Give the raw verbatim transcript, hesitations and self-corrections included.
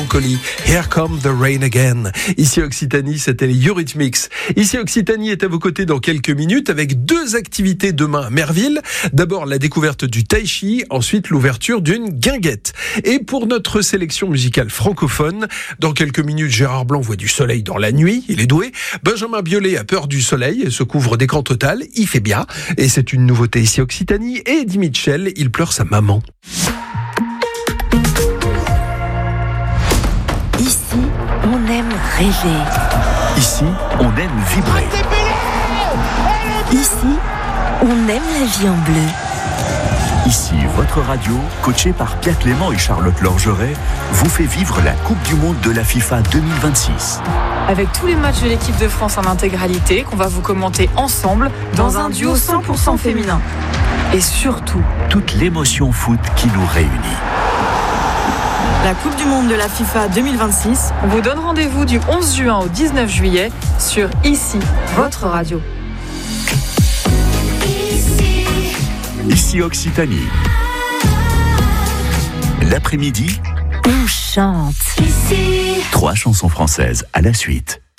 Broccoli. Here Come the Rain Again. Ici Occitanie, c'était les Eurythmics. Ici Occitanie est à vos côtés dans quelques minutes avec deux activités demain à Merville. D'abord la découverte du tai chi, ensuite l'ouverture d'une guinguette. Et pour notre sélection musicale francophone, dans quelques minutes Gérard Blanc voit du soleil dans la nuit, il est doué. Benjamin Biolay a peur du soleil et se couvre d'écran total, il fait bien. Et c'est une nouveauté ici Occitanie. Et Eddie Mitchell, il pleure sa maman. Ici, on aime rêver. Ici, on aime vibrer. Ici, on aime la vie en bleu. Ici, votre radio, coachée par Pierre Clément et Charlotte Lorgeret, vous fait vivre la Coupe du Monde de la FIFA deux mille vingt-six. Avec tous les matchs de l'équipe de France en intégralité, qu'on va vous commenter ensemble dans un duo cent pour cent féminin. Et surtout, toute l'émotion foot qui nous réunit. La Coupe du Monde de la FIFA deux mille vingt-six, on vous donne rendez-vous du onze juin au dix-neuf juillet sur Ici, votre radio. Ici Occitanie. L'après-midi, on chante. Ici. Trois chansons françaises à la suite.